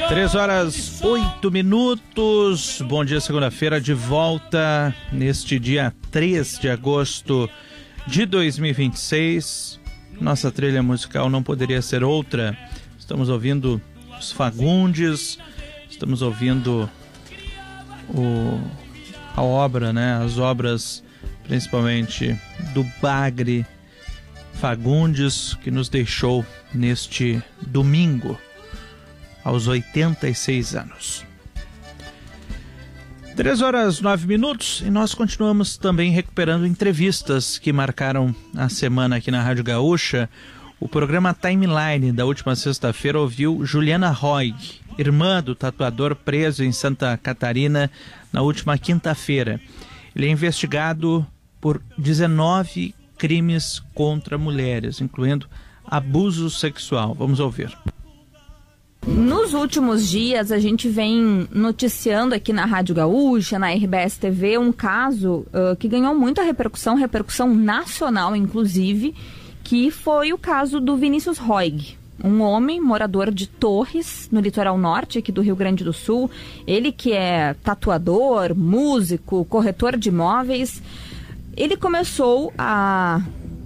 3h08. Bom dia, segunda-feira, de volta neste dia 3 de agosto de 2026. Nossa trilha musical não poderia ser outra. Estamos ouvindo os Fagundes, estamos ouvindo a obra, né? As obras principalmente do Bagre Fagundes, que nos deixou neste domingo aos 86 anos. 3h09 e nós continuamos também recuperando entrevistas que marcaram a semana aqui na Rádio Gaúcha. O programa Timeline da última sexta-feira ouviu Juliana Roig, irmã do tatuador preso em Santa Catarina na última quinta-feira. Ele é investigado por 19 crimes contra mulheres, incluindo abuso sexual. Vamos ouvir. Nos últimos dias, a gente vem noticiando aqui na Rádio Gaúcha, na RBS TV, um caso que ganhou muita repercussão nacional, inclusive, que foi o caso do Vinícius Roig, um homem morador de Torres, no litoral norte aqui do Rio Grande do Sul. Ele que é tatuador, músico, corretor de imóveis. Ele começou a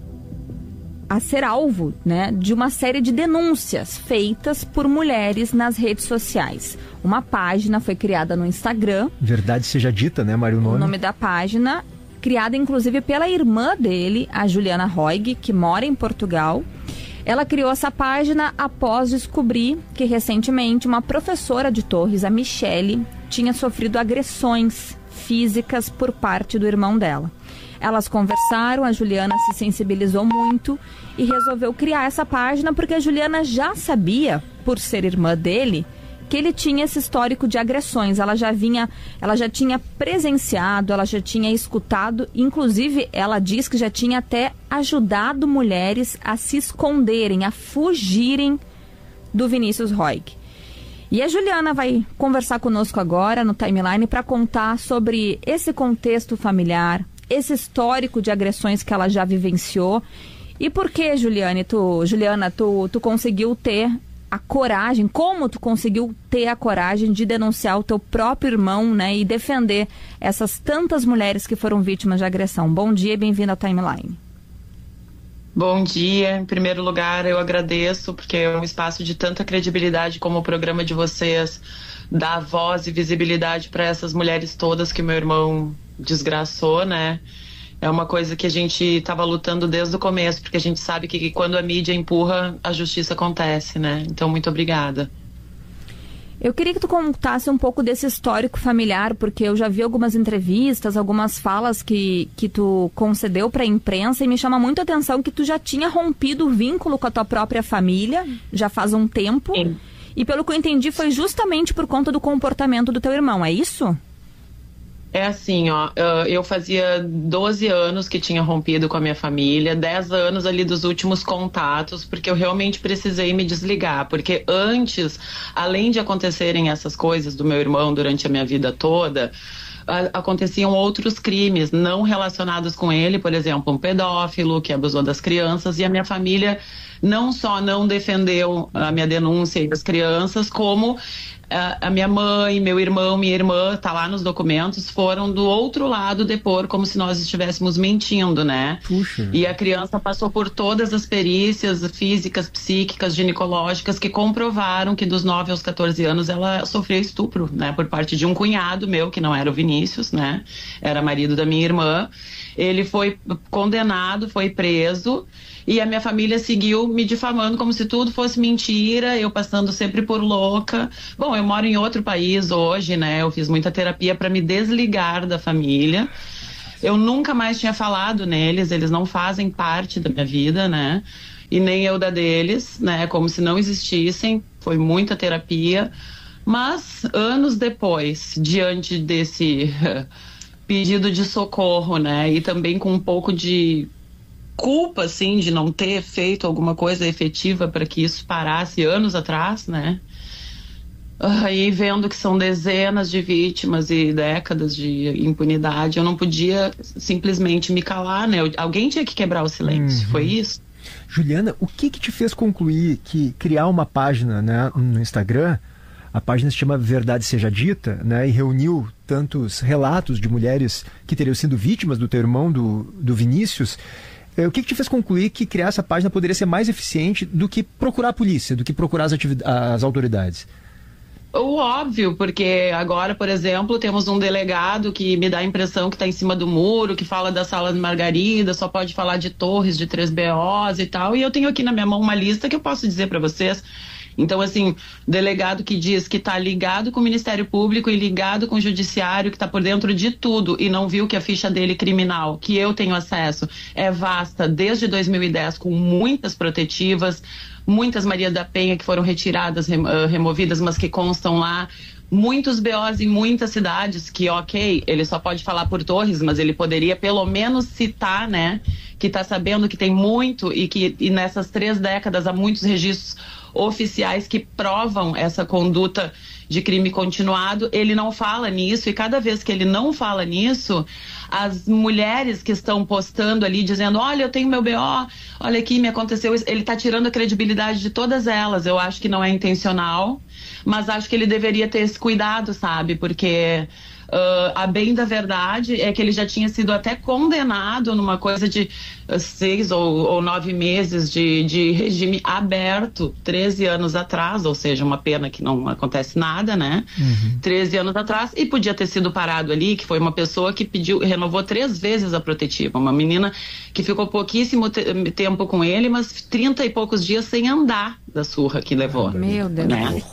ser alvo, né, de uma série de denúncias feitas por mulheres nas redes sociais. Uma página foi criada no Instagram. Verdade seja dita, né, Mário? O nome da página, criada inclusive pela irmã dele, a Juliana Roig, que mora em Portugal. Ela criou essa página após descobrir que recentemente uma professora de Torres, a Michele, tinha sofrido agressões físicas por parte do irmão dela. Elas conversaram, a Juliana se sensibilizou muito e resolveu criar essa página porque a Juliana já sabia, por ser irmã dele, que ele tinha esse histórico de agressões. Ela já tinha presenciado, ela já tinha escutado, inclusive ela diz que já tinha até ajudado mulheres a se esconderem, a fugirem do Vinícius Roig. E a Juliana vai conversar conosco agora no Timeline para contar sobre esse contexto familiar, esse histórico de agressões que ela já vivenciou. E por que, Juliana, tu conseguiu ter a coragem, como tu conseguiu ter a coragem de denunciar o teu próprio irmão, né, e defender essas tantas mulheres que foram vítimas de agressão? Bom dia e bem-vindo ao Timeline. Bom dia. Em primeiro lugar, eu agradeço, porque é um espaço de tanta credibilidade como o programa de vocês dá voz e visibilidade para essas mulheres todas que meu irmão desgraçou, né? É uma coisa que a gente estava lutando desde o começo, porque a gente sabe que quando a mídia empurra, a justiça acontece, né? Então, muito obrigada. Eu queria que tu contasse um pouco desse histórico familiar, porque eu já vi algumas entrevistas, algumas falas que tu concedeu para a imprensa, e me chama muito a atenção que tu já tinha rompido o vínculo com a tua própria família, já faz um tempo. Sim. E pelo que eu entendi, foi justamente por conta do comportamento do teu irmão, é isso? É assim, ó, eu fazia 12 anos que tinha rompido com a minha família, 10 anos ali dos últimos contatos, porque eu realmente precisei me desligar, porque antes, além de acontecerem essas coisas do meu irmão durante a minha vida toda, aconteciam outros crimes não relacionados com ele, por exemplo, um pedófilo que abusou das crianças, e a minha família não só não defendeu a minha denúncia e as crianças, como a minha mãe, meu irmão, minha irmã, tá lá nos documentos, foram do outro lado depor como se nós estivéssemos mentindo, né? Puxa. E a criança passou por todas as perícias físicas, psíquicas, ginecológicas, que comprovaram que dos 9 aos 14 anos ela sofreu estupro, né? Por parte de um cunhado meu, que não era o Vinícius, né? Era marido da minha irmã. Ele foi condenado, foi preso, e a minha família seguiu me difamando como se tudo fosse mentira, eu passando sempre por louca. Bom, eu moro em outro país hoje, né? Eu fiz muita terapia para me desligar da família. Eu nunca mais tinha falado neles, eles não fazem parte da minha vida, né? E nem eu da deles, né? Como se não existissem. Foi muita terapia. Mas, anos depois, diante desse pedido de socorro, né? E também com um pouco de culpa, assim, de não ter feito alguma coisa efetiva para que isso parasse anos atrás, né? Aí, vendo que são dezenas de vítimas e décadas de impunidade, eu não podia simplesmente me calar, né? Alguém tinha que quebrar o silêncio, foi isso. Juliana, o que te fez concluir que criar uma página, né, no Instagram A página se chama Verdade Seja Dita, né? E reuniu tantos relatos de mulheres que teriam sido vítimas do teu irmão, do Vinícius. O que te fez concluir que criar essa página poderia ser mais eficiente do que procurar a polícia, do que procurar as autoridades? O óbvio, porque agora, por exemplo, temos um delegado que me dá a impressão que está em cima do muro, que fala da Sala de Margarida, só pode falar de Torres, de 3BOs e tal, e eu tenho aqui na minha mão uma lista que eu posso dizer para vocês. Então, assim, delegado que diz que está ligado com o Ministério Público e ligado com o Judiciário, que está por dentro de tudo e não viu que a ficha dele criminal, que eu tenho acesso, é vasta desde 2010, com muitas protetivas, muitas Maria da Penha que foram retiradas, removidas, mas que constam lá. Muitos BOs em muitas cidades que, ok, ele só pode falar por Torres, mas ele poderia pelo menos citar, né, que está sabendo que tem muito e nessas 3 décadas há muitos registros oficiais que provam essa conduta de crime continuado. Ele não fala nisso e cada vez que ele não fala nisso, as mulheres que estão postando ali dizendo, olha, eu tenho meu BO, olha aqui, me aconteceu isso, ele está tirando a credibilidade de todas elas. Eu acho que não é intencional, mas acho que ele deveria ter esse cuidado, sabe? Porque a bem da verdade é que ele já tinha sido até condenado numa coisa de 6 ou 9 meses de regime aberto 13 anos atrás, ou seja, uma pena que não acontece nada, né? 13 anos atrás, e podia ter sido parado ali, que foi uma pessoa que renovou 3 vezes a protetiva, uma menina que ficou pouquíssimo tempo com ele, mas 30 e poucos dias sem andar da surra que levou. Meu Deus. Né?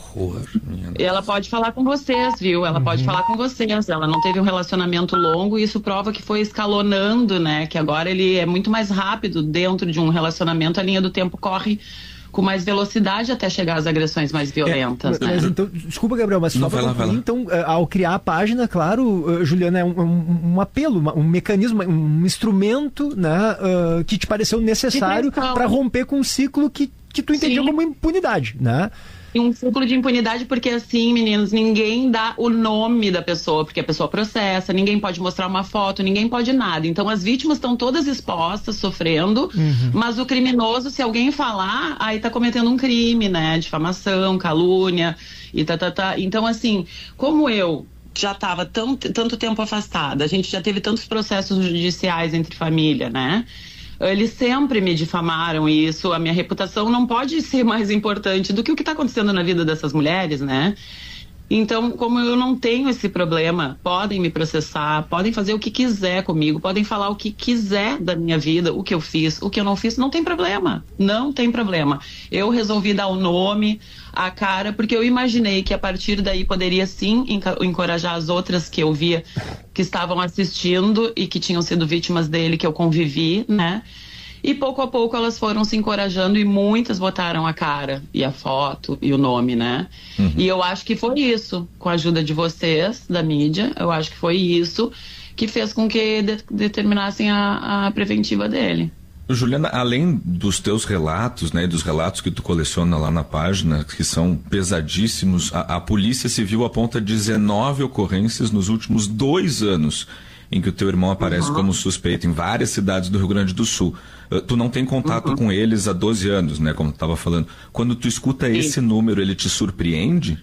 E ela pode falar com vocês, viu? Ela pode falar com vocês. Ela não teve um relacionamento longo e isso prova que foi escalonando, né? Que agora ele é muito mais rápido dentro de um relacionamento. A linha do tempo corre com mais velocidade até chegar às agressões mais violentas, né? Mas então, desculpa, Gabriel, mas só para concluir, então, ao criar a página, claro, Juliana, é um apelo, um mecanismo, um instrumento, né, que te pareceu necessário para romper com um ciclo que tu entendia como impunidade, né? E um ciclo de impunidade porque, assim, meninos, ninguém dá o nome da pessoa, porque a pessoa processa, ninguém pode mostrar uma foto, ninguém pode nada. Então, as vítimas estão todas expostas, sofrendo, mas o criminoso, se alguém falar, aí tá cometendo um crime, né? Difamação, calúnia e Então, assim, como eu já estava tanto tempo afastada, a gente já teve tantos processos judiciais entre família, né? Eles sempre me difamaram isso, a minha reputação não pode ser mais importante do que o que está acontecendo na vida dessas mulheres, né? Então, como eu não tenho esse problema, podem me processar, podem fazer o que quiser comigo, podem falar o que quiser da minha vida, o que eu fiz, o que eu não fiz, não tem problema, não tem problema. Eu resolvi dar o nome, a cara, porque eu imaginei que a partir daí poderia sim encorajar as outras que eu via que estavam assistindo e que tinham sido vítimas dele, que eu convivi, né? E pouco a pouco elas foram se encorajando e muitas botaram a cara e a foto e o nome, né? E eu acho que foi isso, com a ajuda de vocês, da mídia, eu acho que foi isso que fez com que determinassem a preventiva dele. Juliana, além dos teus relatos, né, dos relatos que tu coleciona lá na página, que são pesadíssimos, a Polícia Civil aponta 19 ocorrências nos últimos 2 anos em que o teu irmão aparece como suspeito em várias cidades do Rio Grande do Sul. Tu não tem contato com eles há 12 anos, né, como tu estava falando. Quando tu escuta esse número, ele te surpreende?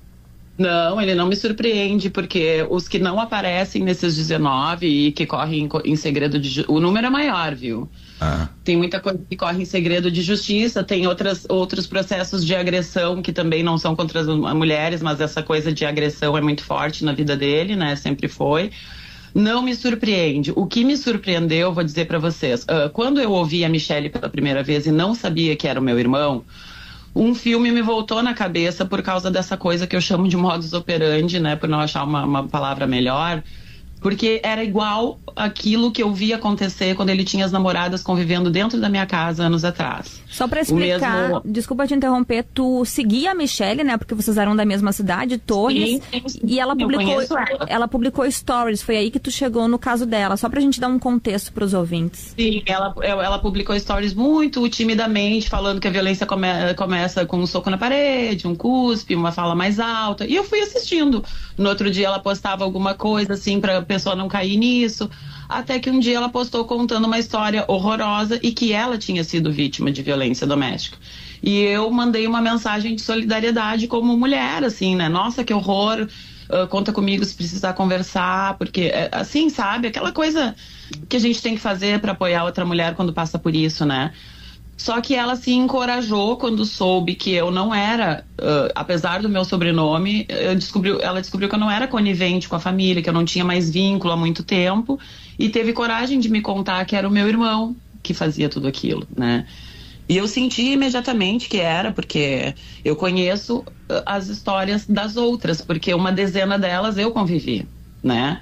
Não, ele não me surpreende, porque os que não aparecem nesses 19 e que correm em segredo de justiça, o número é maior, viu? Tem muita coisa que corre em segredo de justiça, tem outros processos de agressão que também não são contra as mulheres, mas essa coisa de agressão é muito forte na vida dele, né? Sempre foi. Não me surpreende. O que me surpreendeu, vou dizer para vocês, quando eu ouvi a Michele pela primeira vez e não sabia que era o meu irmão, um filme me voltou na cabeça por causa dessa coisa que eu chamo de modus operandi, né, por não achar uma palavra melhor, porque era igual aquilo que eu vi acontecer quando ele tinha as namoradas convivendo dentro da minha casa anos atrás. Só para explicar, desculpa te interromper, tu seguia a Michele, né, porque vocês eram da mesma cidade, Torres, sim, e ela publicou stories, foi aí que tu chegou no caso dela, só pra gente dar um contexto pros ouvintes. Sim, ela publicou stories muito timidamente, falando que a violência começa com um soco na parede, um cuspe, uma fala mais alta, e eu fui assistindo. No outro dia ela postava alguma coisa assim pra pessoa não cair nisso, até que um dia ela postou contando uma história horrorosa e que ela tinha sido vítima de violência doméstica. E eu mandei uma mensagem de solidariedade como mulher, assim, né? Nossa, que horror, conta comigo se precisar conversar, porque, assim, sabe? Aquela coisa que a gente tem que fazer para apoiar outra mulher quando passa por isso, né? Só que ela se encorajou quando soube que eu não era, apesar do meu sobrenome, ela descobriu que eu não era conivente com a família, que eu não tinha mais vínculo há muito tempo, e teve coragem de me contar que era o meu irmão que fazia tudo aquilo, né? E eu senti imediatamente que era, porque eu conheço as histórias das outras, porque uma dezena delas eu convivi, né?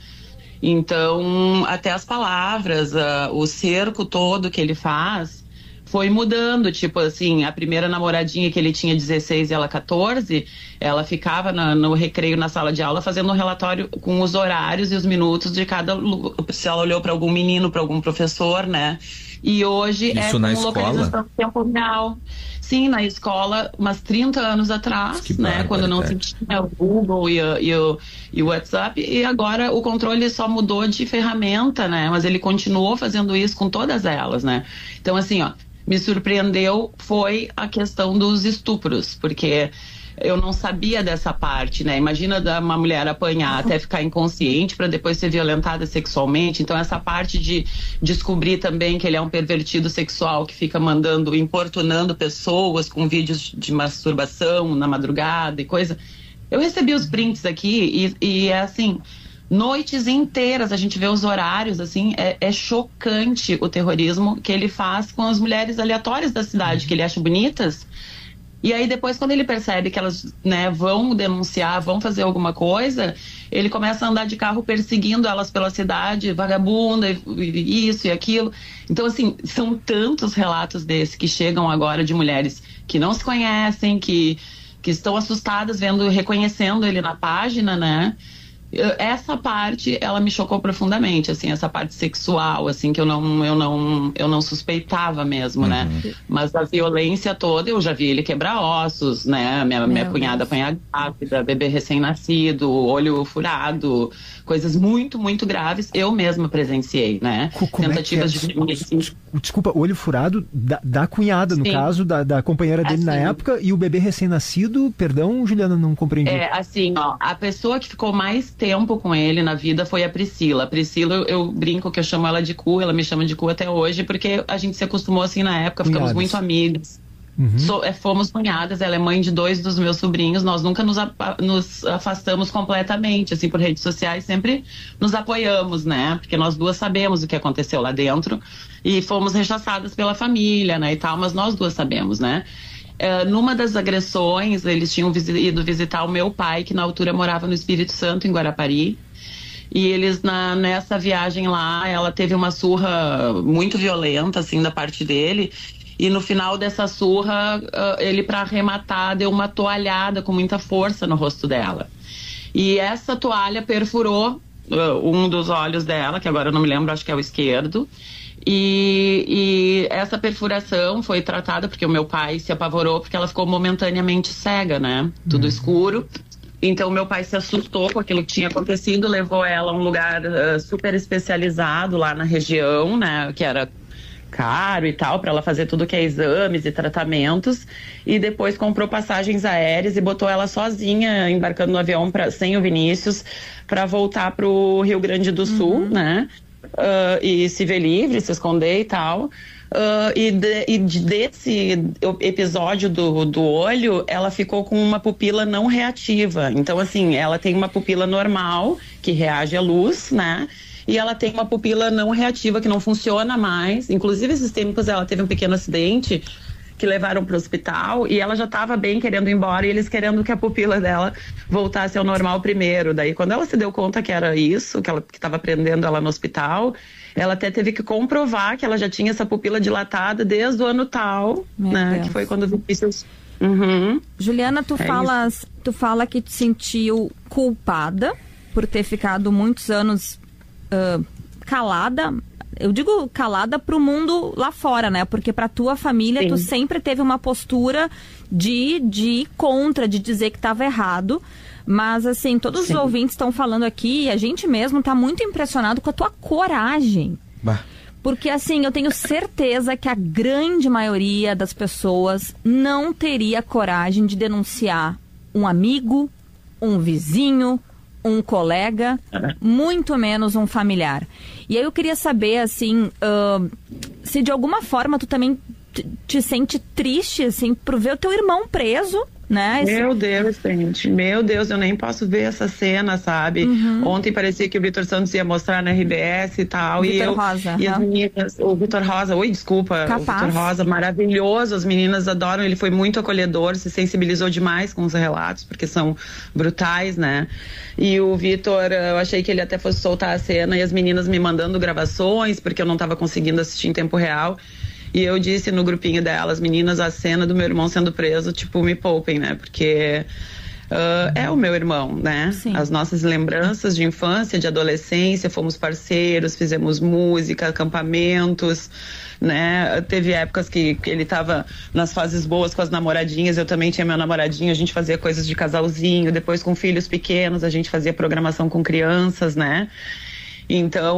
Então, até as palavras, o cerco todo que ele faz foi mudando, tipo assim, a primeira namoradinha que ele tinha 16 e ela 14, ela ficava no recreio na sala de aula fazendo um relatório com os horários e os minutos de cada, se ela olhou para algum menino, para algum professor, né? E hoje isso na localização em tempo real. Sim, na escola, umas 30 anos atrás, né? Quando não se tinha o Google e o WhatsApp, e agora o controle só mudou de ferramenta, né? Mas ele continuou fazendo isso com todas elas, né? Então, assim, ó, me surpreendeu foi a questão dos estupros, porque eu não sabia dessa parte, né? Imagina uma mulher apanhar até ficar inconsciente para depois ser violentada sexualmente. Então essa parte de descobrir também que ele é um pervertido sexual que fica importunando pessoas com vídeos de masturbação na madrugada e coisa. Eu recebi os prints aqui e é assim, noites inteiras a gente vê os horários, assim, é chocante o terrorismo que ele faz com as mulheres aleatórias da cidade, que ele acha bonitas. E aí depois, quando ele percebe que elas, né, vão denunciar, vão fazer alguma coisa, ele começa a andar de carro perseguindo elas pela cidade, vagabunda, isso e aquilo. Então, assim, são tantos relatos desses que chegam agora de mulheres que não se conhecem, que estão assustadas reconhecendo ele na página, né? Essa parte, ela me chocou profundamente, assim, essa parte sexual, assim, que eu não suspeitava mesmo, né? Mas a violência toda, eu já vi ele quebrar ossos, né? Minha cunhada apanhar grávida, bebê recém-nascido, olho furado, coisas muito, muito graves, eu mesma presenciei, né? Tentativas de feminicídio. Desculpa, olho furado da cunhada, no caso, da companheira dele na época, e o bebê recém-nascido, perdão, Juliana, não compreendi. Assim, ó, a pessoa que ficou mais tempo com ele na vida foi a Priscila. A Priscila, eu brinco que eu chamo ela de Cu, ela me chama de Cu até hoje, porque a gente se acostumou assim na época, ficamos muito amigas. Fomos cunhadas, ela é mãe de 2 dos meus sobrinhos, nós nunca nos afastamos completamente, assim, por redes sociais, sempre nos apoiamos, né? Porque nós duas sabemos o que aconteceu lá dentro e fomos rechaçadas pela família, né, e tal, mas nós duas sabemos, né? Numa das agressões, eles tinham ido visitar o meu pai, que na altura morava no Espírito Santo, em Guarapari. E eles, nessa viagem lá, ela teve uma surra muito violenta, assim, da parte dele. E no final dessa surra, ele, para arrematar, deu uma toalhada com muita força no rosto dela. E essa toalha perfurou um dos olhos dela, que agora eu não me lembro, acho que é o esquerdo. E essa perfuração foi tratada porque o meu pai se apavorou porque ela ficou momentaneamente cega, né? Tudo escuro. Então meu pai se assustou com aquilo que tinha acontecido, levou ela a um lugar super especializado lá na região, né? Que era caro e tal, para ela fazer tudo que é exames e tratamentos, e depois comprou passagens aéreas e botou ela sozinha, embarcando no avião sem o Vinícius, para voltar pro Rio Grande do Sul, né? E se ver livre, se esconder e tal. Desse episódio do olho, ela ficou com uma pupila não reativa. Então, assim, ela tem uma pupila normal, que reage à luz, né? E ela tem uma pupila não reativa, que não funciona mais. Inclusive, esses tempos ela teve um pequeno acidente que levaram para o hospital e ela já estava bem querendo ir embora e eles querendo que a pupila dela voltasse ao normal primeiro. Daí, quando ela se deu conta que era isso, que estava prendendo ela no hospital, ela até teve que comprovar que ela já tinha essa pupila dilatada desde o ano tal, né? Que foi quando o Vinícius... Juliana, tu fala que te sentiu culpada por ter ficado muitos anos calada. Eu digo calada pro mundo lá fora, né? Porque pra tua família, sim, tu sempre teve uma postura de ir contra, de dizer que estava errado. Mas, assim, todos os ouvintes estão falando aqui, e a gente mesmo tá muito impressionado com a tua coragem. Porque, assim, eu tenho certeza que a grande maioria das pessoas não teria coragem de denunciar um amigo, um vizinho, um colega, muito menos um familiar. E aí eu queria saber, assim, se de alguma forma tu também te sente triste, assim, por ver o teu irmão preso, né? Meu Deus, gente. Meu Deus, eu nem posso ver essa cena, sabe? Ontem parecia que o Vitor Santos ia mostrar na RBS e tal. Vitor Rosa. E as meninas... O Vitor Rosa, desculpa. Capaz. O Vitor Rosa, maravilhoso. As meninas adoram. Ele foi muito acolhedor, se sensibilizou demais com os relatos, porque são brutais, né? E o Vitor, eu achei que ele até fosse soltar a cena e as meninas me mandando gravações, porque eu não estava conseguindo assistir em tempo real. E eu disse no grupinho delas, meninas, a cena do meu irmão sendo preso, tipo, me poupem, né? Porque é o meu irmão, né? Sim. As nossas lembranças de infância, de adolescência, fomos parceiros, fizemos música, acampamentos, né? Teve épocas que ele estava nas fases boas com as namoradinhas, eu também tinha meu namoradinho, a gente fazia coisas de casalzinho, depois com filhos pequenos, a gente fazia programação com crianças, né? Então,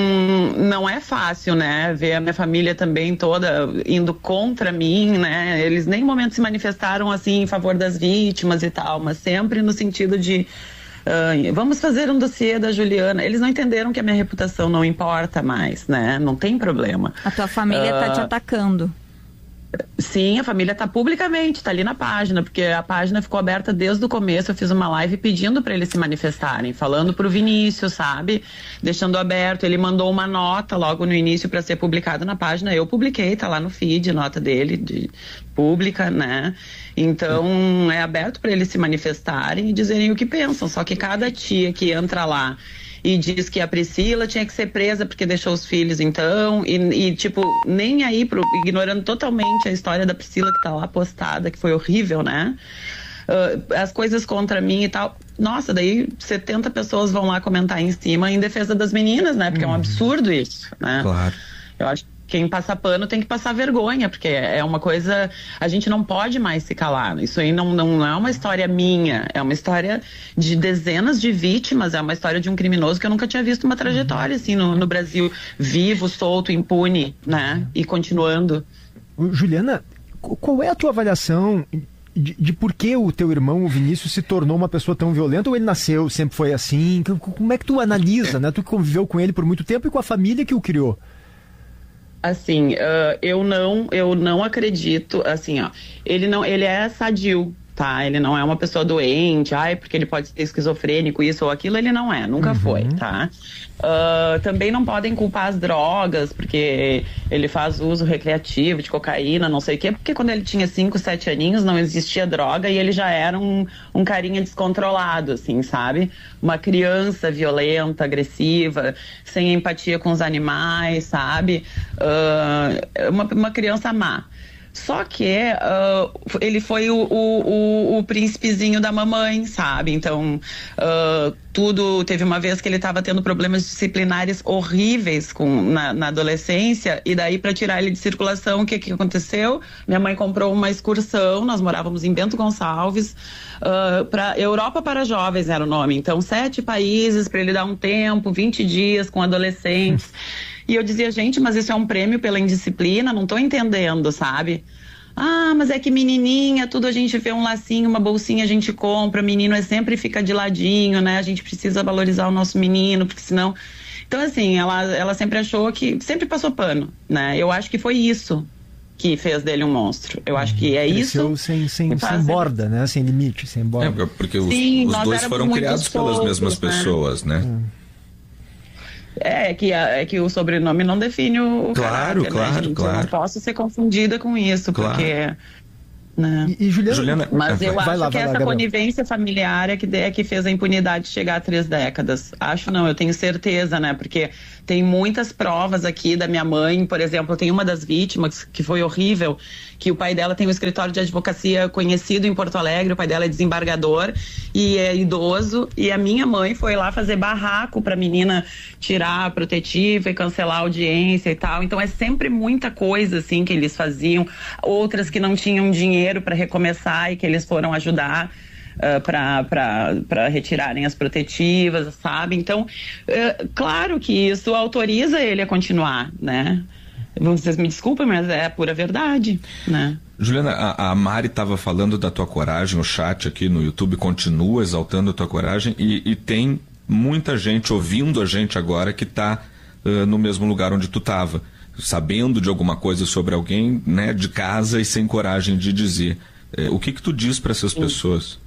não é fácil, né, ver a minha família também toda indo contra mim, né, eles nem em momento se manifestaram assim em favor das vítimas e tal, mas sempre no sentido de vamos fazer um dossiê da Juliana. Eles não entenderam que a minha reputação não importa mais, né, não tem problema. A tua família tá te atacando. Sim, a família tá publicamente, tá ali na página, porque a página ficou aberta desde o começo. Eu fiz uma live pedindo para eles se manifestarem, falando pro Vinícius, sabe? Deixando aberto. Ele mandou uma nota logo no início para ser publicada na página. Eu publiquei, tá lá no feed, nota dele, pública, né? Então, é aberto para eles se manifestarem e dizerem o que pensam. Só que cada tia que entra lá e diz que a Priscila tinha que ser presa porque deixou os filhos, então, e tipo, nem aí, ignorando totalmente a história da Priscila que tá lá postada, que foi horrível, né? As coisas contra mim e tal. Nossa, daí 70 pessoas vão lá comentar em cima em defesa das meninas, né? Porque é um absurdo isso, né? Claro. Eu acho que quem passa pano tem que passar vergonha, porque é uma coisa... A gente não pode mais se calar. Isso aí não é uma história minha, é uma história de dezenas de vítimas, é uma história de um criminoso que eu nunca tinha visto uma trajetória assim no Brasil, vivo, solto, impune, né? E continuando. Juliana, qual é a tua avaliação de por que o teu irmão, o Vinícius, se tornou uma pessoa tão violenta, ou ele nasceu, sempre foi assim? Como é que tu analisa, né? Tu conviveu com ele por muito tempo e com a família que o criou. Assim, eu não acredito, assim, ó, ele é sadio, tá? Ele não é uma pessoa doente, porque ele pode ser esquizofrênico, isso ou aquilo, ele não é, nunca foi, tá? Também não podem culpar as drogas, porque ele faz uso recreativo de cocaína, não sei o quê, porque quando ele tinha 5, 7 aninhos não existia droga e ele já era um carinha descontrolado, assim, sabe? Uma criança violenta, agressiva, sem empatia com os animais, sabe? Uma criança má. Só que ele foi o príncipezinho da mamãe, sabe? Então, teve uma vez que ele estava tendo problemas disciplinares horríveis na adolescência, e daí para tirar ele de circulação, o que aconteceu? Minha mãe comprou uma excursão, nós morávamos em Bento Gonçalves, para Europa para Jovens era o nome, então 7 países para ele dar um tempo, 20 dias com adolescentes. E eu dizia, gente, mas isso é um prêmio pela indisciplina? Não tô entendendo, sabe? Mas é que menininha, tudo a gente vê um lacinho, uma bolsinha a gente compra, menino sempre fica de ladinho, né? A gente precisa valorizar o nosso menino, porque senão... Então, assim, ela sempre achou que... Sempre passou pano, né? Eu acho que foi isso que fez dele um monstro. Eu acho que é isso... sem borda, né? Sem limite, sem borda. Porque os dois foram criados pelas mesmas pessoas, né? É que o sobrenome não define o caráter, claro. Eu não posso ser confundida com isso, porque... Né? E Juliana... Mas eu acho que essa conivência familiar é que fez a impunidade chegar a 3 décadas. Acho não, eu tenho certeza, né? Porque tem muitas provas aqui da minha mãe, por exemplo, tem uma das vítimas que foi horrível, que o pai dela tem um escritório de advocacia conhecido em Porto Alegre, o pai dela é desembargador e é idoso, e a minha mãe foi lá fazer barraco pra menina tirar a protetiva e cancelar a audiência e tal. Então é sempre muita coisa assim que eles faziam, outras que não tinham dinheiro para recomeçar e que eles foram ajudar. para retirarem as protetivas, sabe? Então, claro que isso autoriza ele a continuar, né? Vocês me desculpem, mas é a pura verdade, né? Juliana, a Mari estava falando da tua coragem, o chat aqui no YouTube continua exaltando a tua coragem e tem muita gente ouvindo a gente agora que está no mesmo lugar onde tu estava, sabendo de alguma coisa sobre alguém, né, de casa e sem coragem de dizer. O que tu diz para essas pessoas?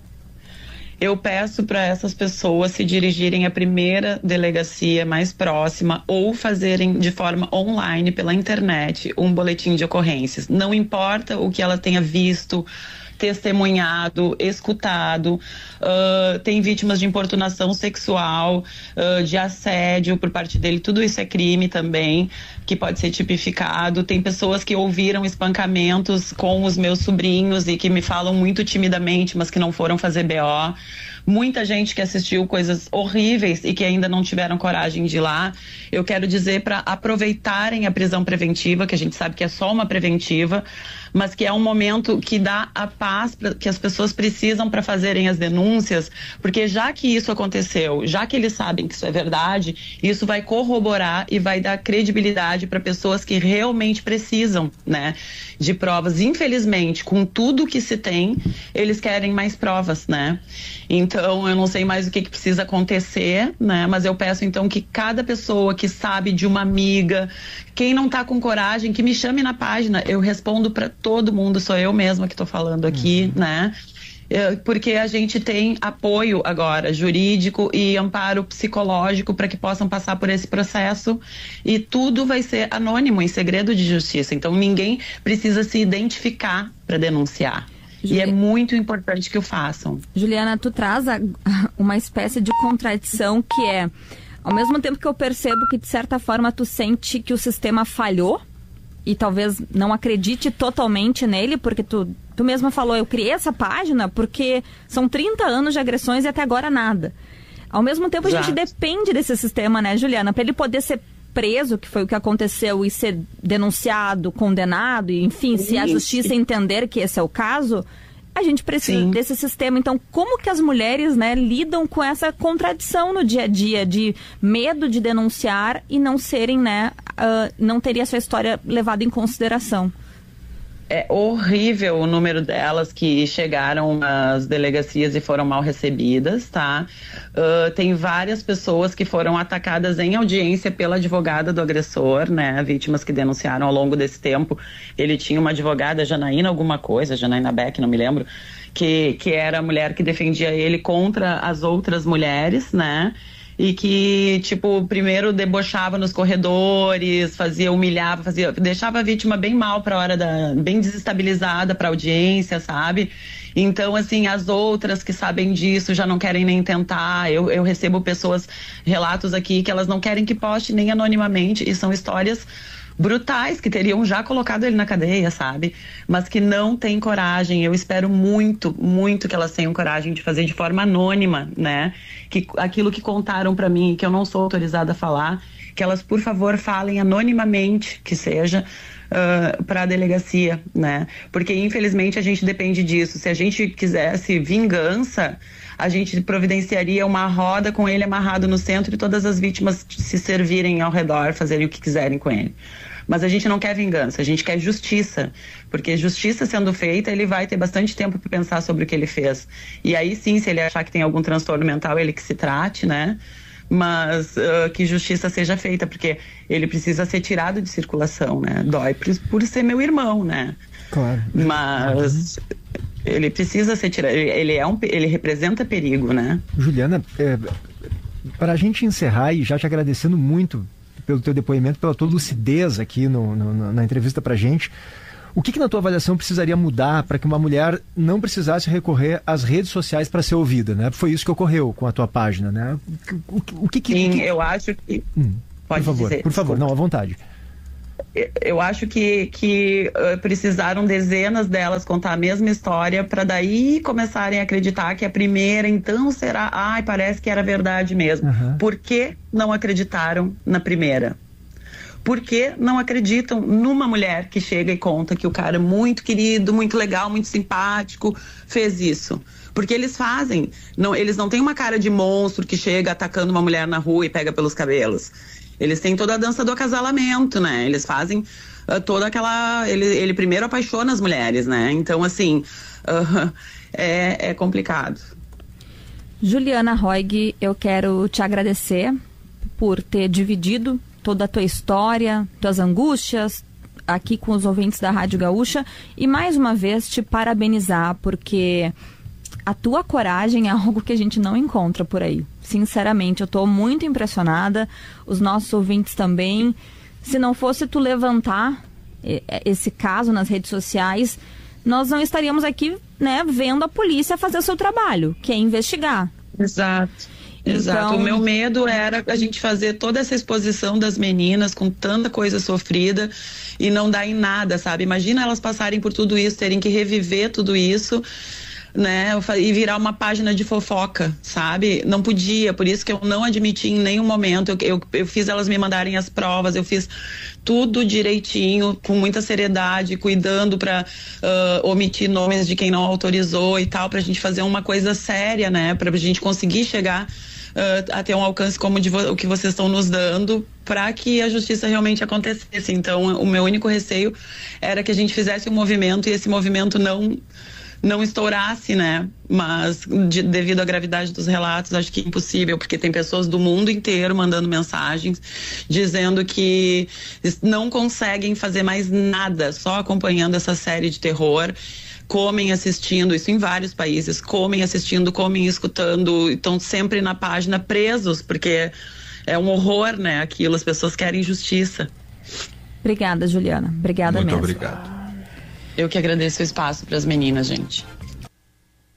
Eu peço para essas pessoas se dirigirem à primeira delegacia mais próxima ou fazerem de forma online pela internet um boletim de ocorrências. Não importa o que ela tenha visto, testemunhado, escutado, tem vítimas de importunação sexual, de assédio por parte dele, tudo isso é crime também, que pode ser tipificado. Tem pessoas que ouviram espancamentos com os meus sobrinhos e que me falam muito timidamente, mas que não foram fazer BO. Muita gente que assistiu coisas horríveis e que ainda não tiveram coragem de ir lá. Eu quero dizer para aproveitarem a prisão preventiva, que a gente sabe que é só uma preventiva, mas que é um momento que dá a paz que as pessoas precisam para fazerem as denúncias, porque já que isso aconteceu, já que eles sabem que isso é verdade, isso vai corroborar e vai dar credibilidade para pessoas que realmente precisam, né, de provas. Infelizmente, com tudo que se tem, eles querem mais provas, né? Então, eu não sei mais o que precisa acontecer, né? Mas eu peço, então, que cada pessoa que sabe de uma amiga, quem não tá com coragem, que me chame na página. Eu respondo para todo mundo, sou eu mesma que tô falando aqui, né? Porque a gente tem apoio agora jurídico e amparo psicológico para que possam passar por esse processo, e tudo vai ser anônimo, em segredo de justiça. Então, ninguém precisa se identificar para denunciar. E é muito importante que o façam. Juliana, tu traz uma espécie de contradição que é, ao mesmo tempo que eu percebo que de certa forma tu sente que o sistema falhou e talvez não acredite totalmente nele, porque tu mesma falou, eu criei essa página porque são 30 anos de agressões e até agora nada. Ao mesmo tempo a gente depende desse sistema, né, Juliana, para ele poder ser preso, que foi o que aconteceu, e ser denunciado, condenado, e, enfim, se a justiça entender que esse é o caso, a gente precisa desse sistema. Então, como que as mulheres, né, lidam com essa contradição no dia a dia, de medo de denunciar e não serem, né, não teria a sua história levada em consideração? É horrível o número delas que chegaram às delegacias e foram mal recebidas, tá? Tem várias pessoas que foram atacadas em audiência pela advogada do agressor, né? Vítimas que denunciaram ao longo desse tempo. Ele tinha uma advogada, Janaína alguma coisa, Janaína Beck, não me lembro, que era a mulher que defendia ele contra as outras mulheres, né? E que, tipo, primeiro debochava nos corredores, humilhava, deixava a vítima bem mal bem desestabilizada para a audiência, sabe? Então, assim, as outras que sabem disso já não querem nem tentar. Eu recebo relatos aqui que elas não querem que poste nem anonimamente, e são histórias brutais, que teriam já colocado ele na cadeia, sabe? Mas que não têm coragem. Eu espero muito, muito que elas tenham coragem de fazer de forma anônima, né? Que aquilo que contaram pra mim, que eu não sou autorizada a falar, que elas, por favor, falem anonimamente, que seja, para a delegacia, né? Porque, infelizmente, a gente depende disso. Se a gente quisesse vingança, a gente providenciaria uma roda com ele amarrado no centro e todas as vítimas se servirem ao redor, fazerem o que quiserem com ele. Mas a gente não quer vingança, a gente quer justiça, porque justiça sendo feita, ele vai ter bastante tempo para pensar sobre o que ele fez. E aí sim, se ele achar que tem algum transtorno mental, ele que se trate, né? Mas que justiça seja feita, porque ele precisa ser tirado de circulação, né? Dói por ser meu irmão, né? Claro. Mas ele precisa ser tirado, ele representa perigo, né? Juliana, para a gente encerrar, e já te agradecendo muito pelo teu depoimento, pela tua lucidez aqui na entrevista pra gente, o que na tua avaliação precisaria mudar para que uma mulher não precisasse recorrer às redes sociais para ser ouvida, né? Foi isso que ocorreu com a tua página, né? Sim, eu acho que... Pode por favor, dizer, por favor, não, à vontade. Eu acho que precisaram dezenas delas contar a mesma história para daí começarem a acreditar que a primeira então será, parece que era verdade mesmo. Por que não acreditaram na primeira? Por que não acreditam numa mulher que chega e conta que o cara muito querido, muito legal, muito simpático, fez isso? Porque eles fazem, eles não têm uma cara de monstro que chega atacando uma mulher na rua e pega pelos cabelos. Eles têm toda a dança do acasalamento, né? Eles fazem toda aquela... Ele primeiro apaixona as mulheres, né? Então, assim, é complicado. Juliana Roig, eu quero te agradecer por ter dividido toda a tua história, tuas angústias, aqui com os ouvintes da Rádio Gaúcha, e mais uma vez te parabenizar, porque a tua coragem é algo que a gente não encontra por aí. Sinceramente, eu estou muito impressionada, os nossos ouvintes também. Se não fosse tu levantar esse caso nas redes sociais, nós não estaríamos aqui, né, vendo a polícia fazer o seu trabalho, que é investigar. Exato. Então... O meu medo era a gente fazer toda essa exposição das meninas com tanta coisa sofrida e não dar em nada, sabe? Imagina elas passarem por tudo isso, terem que reviver tudo isso, né? E virar uma página de fofoca, sabe? Não podia, por isso que eu não admiti em nenhum momento. Eu fiz elas me mandarem as provas, eu fiz tudo direitinho, com muita seriedade, cuidando para omitir nomes de quem não autorizou e tal, pra gente fazer uma coisa séria, né? Pra gente conseguir chegar a ter um alcance como o que vocês estão nos dando, para que a justiça realmente acontecesse. Então, o meu único receio era que a gente fizesse um movimento e esse movimento não estourasse, né? Mas devido à gravidade dos relatos, acho que é impossível, porque tem pessoas do mundo inteiro mandando mensagens dizendo que não conseguem fazer mais nada, só acompanhando essa série de terror. Comem assistindo, isso em vários países, comem assistindo, comem escutando, estão sempre na página presos, porque é um horror, né? Aquilo, as pessoas querem justiça. Obrigada, Juliana. Obrigada mesmo. Muito obrigado. Eu que agradeço o espaço para as meninas, gente.